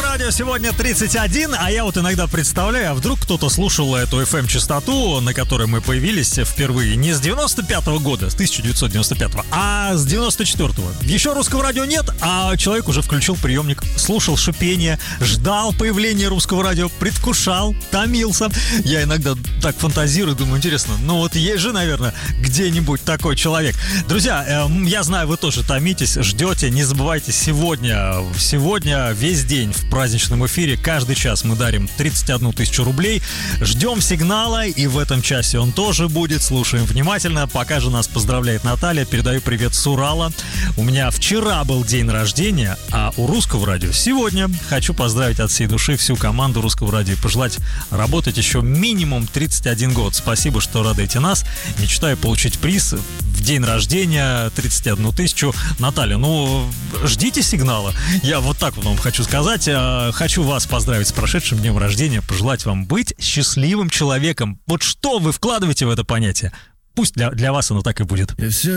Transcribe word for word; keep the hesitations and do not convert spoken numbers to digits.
радио сегодня тридцать один, а я вот иногда представляю, а вдруг кто-то слушал эту эф эм-частоту, на которой мы появились впервые не с девяносто пятого года, с тысяча девятьсот девяносто пятого, а с девяносто четвёртого. Еще русского радио нет, а человек уже включил приемник, слушал шипение, ждал появления русского радио, предвкушал, томился. Я иногда так фантазирую, думаю, интересно, ну вот есть же, наверное, где-нибудь такой человек. Друзья, э, я знаю, вы тоже томитесь, ждете, не забывайте, сегодня, сегодня весь день в праздничном эфире, каждый час мы дарим тридцать одну тысячу рублей. Ждем сигнала, и в этом часе он тоже будет. Слушаем внимательно. Пока же нас поздравляет Наталья. Передаю привет с Урала. У меня вчера был день рождения, а у Русского радио сегодня. Хочу поздравить от всей души всю команду Русского радио и пожелать работать еще минимум тридцать один год. Спасибо, что радуете нас. Мечтаю получить приз в день рождения тридцать одну тысячу. Наталья, ну, ждите сигнала. Я вот так вот вам хочу сказать. Хочу вас поздравить с прошедшим днем рождения, пожелать вам быть счастливым человеком. Вот что вы вкладываете в это понятие? Пусть для, для вас оно так и будет.